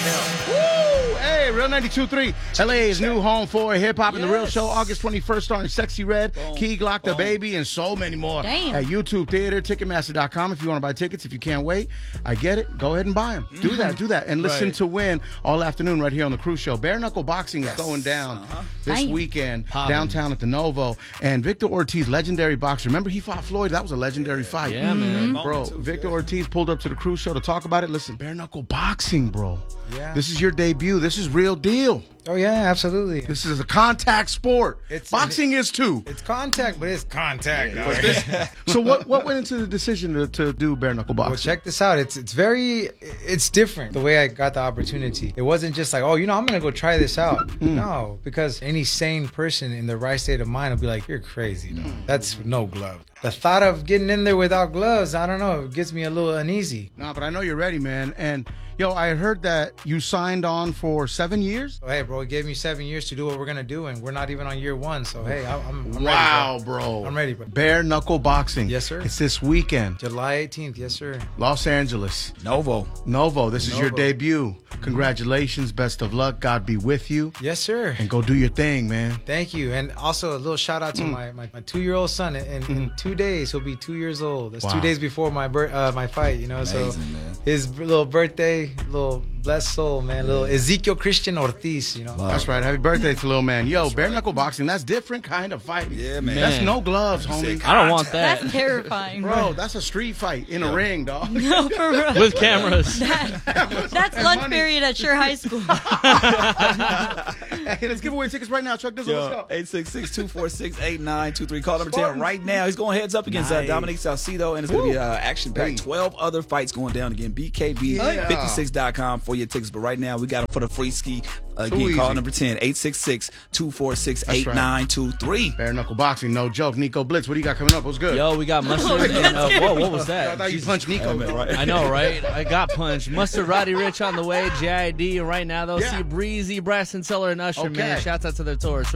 Woo! Hey, Real 92.3, LA's new home for hip hop and the Real Show, August 21st, starring Sexy Red, Key Glock, The Baby, and so many more. Damn. At YouTube Theater, Ticketmaster.com. If you want to buy tickets, if you can't wait, I get it. Go ahead and buy them. Do that, and listen to Win all afternoon right here on the Cruise Show. Bare Knuckle Boxing is going down this weekend downtown at the Novo, and Victor Ortiz, legendary boxer. Remember he fought Floyd? That was a legendary fight. Yeah, man. Bro, Victor Ortiz pulled up to the Cruise Show to talk about it. Listen, Bare Knuckle Boxing, bro. Yeah. This is your debut. This is real deal. Oh, yeah, absolutely. This is a contact sport. Boxing is too. It's contact, but it's contact. So what went into the decision to do bare knuckle boxing? Well, check this out. It's different the way I got the opportunity. It wasn't just like, oh, I'm going to go try this out. No, because any sane person in the right state of mind will be like, you're crazy. No, that's no glove. The thought of getting in there without gloves, I don't know, it gets me a little uneasy. No, but I know you're ready, man. And I heard that you signed on for 7 years. So, hey, bro, it gave me 7 years to do what we're gonna do, and we're not even on year one. So, hey, I'm wow, ready, bro. I'm ready, bro. Bare knuckle boxing. Yes, sir. It's this weekend. July 18th. Yes, sir. Los Angeles. Novo. This is your debut. Congratulations. Best of luck. God be with you. Yes, sir. And go do your thing, man. Thank you. And also a little shout out to my 2-year-old son. In 2 days, he'll be 2 years old. That's 2 days before my my fight, Amazing, so man. His little birthday, little blessed soul, man. Little Ezekiel Christian Ortiz, That's right. Happy birthday to little man. Bare knuckle boxing, that's different kind of fighting. Yeah, man. That's no gloves, homie. I don't want that. That's terrifying. Bro, that's a street fight in a ring, dog. No, for real. With cameras. That's lunch period at your high school. Hey, let's give away tickets right now. Chuck Dizzle, let's go. 866-246-8923. Call number 10 right now. He's going heads up against Dominique Salcido, and it's going to be action-packed. 12 other fights going down again. BKB56.com for your tickets. But right now, we got them for the free ski. Again, call number 10, 866-246-8923. Bare knuckle boxing, no joke. Nico Blitz, what do you got coming up? What's good? Yo, we got Mustard. And, whoa, what was that? I thought you punched Nico. I know, right? I got punched. Mustard, Roddy Rich on the way. JID. And right now, though, see Breezy, Braxton Seller, and Usher, man. Shouts out to their tour.